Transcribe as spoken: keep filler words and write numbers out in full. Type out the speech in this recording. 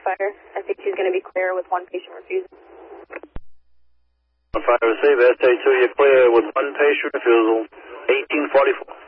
fire. I think she's going to be clear with one patient refusal. Fire receive, S A two, you're clear with one patient refusal, eighteen forty-four.